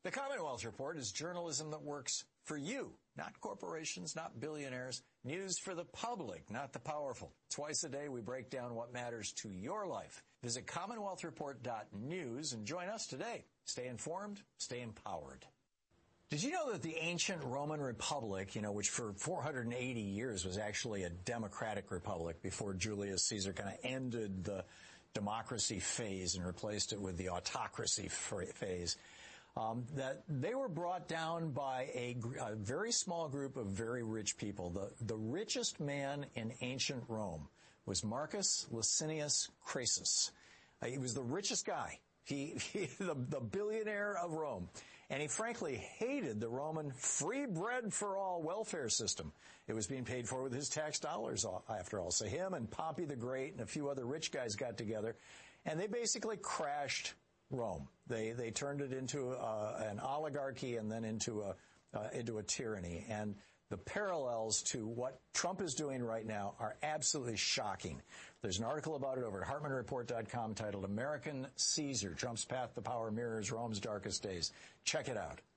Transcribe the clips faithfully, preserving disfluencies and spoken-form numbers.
The Commonwealth Report is journalism that works for you, not corporations, not billionaires. News for the public, not the powerful. Twice a day, we break down what matters to your life. Visit commonwealth report dot news and join us today. Stay informed, stay empowered. Did you know that the ancient Roman Republic, you know, which for four hundred eighty years was actually a democratic republic before Julius Caesar kind of ended the democracy phase and replaced it with the autocracy phase, um, that they were brought down by a, a very small group of very rich people. The, the richest man in ancient Rome was Marcus Licinius Crassus. Uh, he was the richest guy. He, he the, the billionaire of Rome. And he frankly hated the Roman free bread for all welfare system. It was being paid for with his tax dollars, after all. So him and Pompey the Great and a few other rich guys got together, and they basically crashed Rome. They they turned it into uh, an oligarchy and then into a uh, into a tyranny. And the parallels to what Trump is doing right now are absolutely shocking. There's an article about it over at hartmann report dot com titled American Caesar, Trump's Path to Power Mirrors Rome's Darkest Days. Check it out.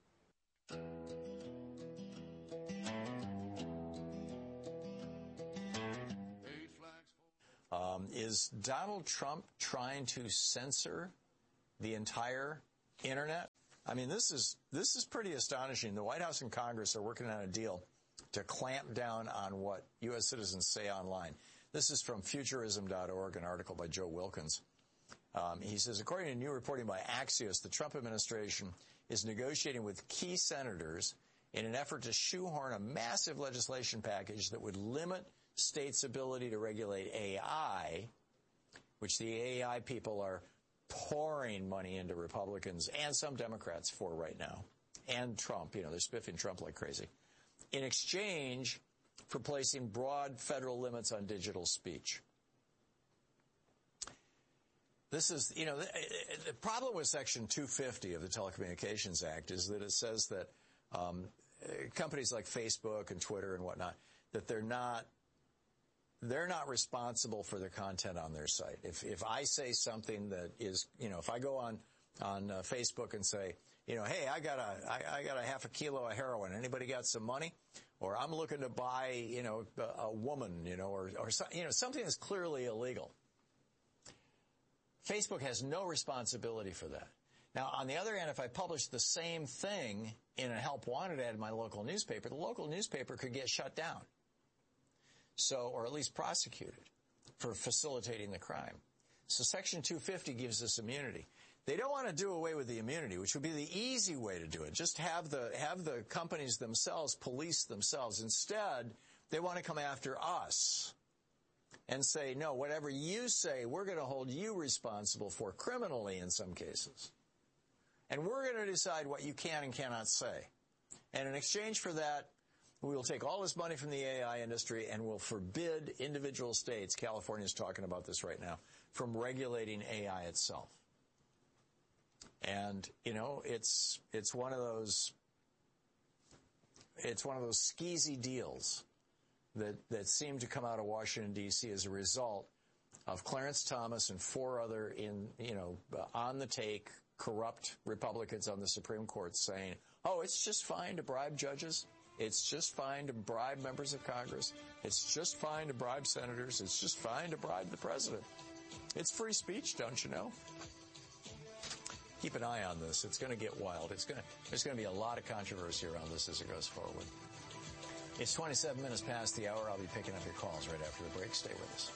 Um, is Donald Trump trying to censor the entire internet? I mean, this is this is pretty astonishing. The White House and Congress are working on a deal to clamp down on what U S citizens say online. This is from futurism dot org, an article by Joe Wilkins. Um, he says, according to new reporting by Axios, the Trump administration is negotiating with key senators in an effort to shoehorn a massive legislation package that would limit states' ability to regulate A I, which the A I people are pouring money into Republicans and some Democrats for right now, and Trump. You know, they're spiffing Trump like crazy, in exchange for placing broad federal limits on digital speech. This is, you know, the, the problem with Section two fifty of the Telecommunications Act is that it says that um, companies like Facebook and Twitter and whatnot, that they're not they're not responsible for the content on their site. If if I say something that is, you know, if I go on on uh, Facebook and say, you know, hey, I got a I, I got a half a kilo of heroin. Anybody got some money? Or I'm looking to buy, you know, a, a woman, you know, or or you know, something that's clearly illegal. Facebook has no responsibility for that. Now, on the other hand, if I publish the same thing in a help wanted ad in my local newspaper, the local newspaper could get shut down. So, or at least prosecuted for facilitating the crime. So Section two fifty gives us immunity. They don't want to do away with the immunity, which would be the easy way to do it. Just have the, have the companies themselves police themselves. Instead, they want to come after us and say, no, whatever you say, we're going to hold you responsible for criminally in some cases. And we're going to decide what you can and cannot say. And in exchange for that, we will take all this money from the A I industry and will forbid individual states, California is talking about this right now, from regulating A I itself. And, you know, it's it's one of those it's one of those skeezy deals that, that seem to come out of Washington, D C as a result of Clarence Thomas and four other in, you know, on the take, corrupt Republicans on the Supreme Court saying, oh, it's just fine to bribe judges. It's just fine to bribe members of Congress. It's just fine to bribe senators. It's just fine to bribe the president. It's free speech, don't you know? Keep an eye on this. It's going to get wild. It's going to, there's going to be a lot of controversy around this as it goes forward. It's twenty-seven minutes past the hour. I'll be picking up your calls right after the break. Stay with us.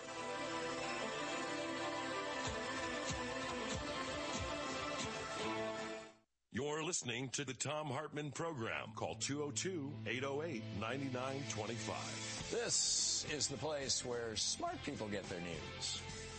You're listening to the Thom Hartmann Program. Call two oh two, eight oh eight, nine nine two five. This is the place where smart people get their news.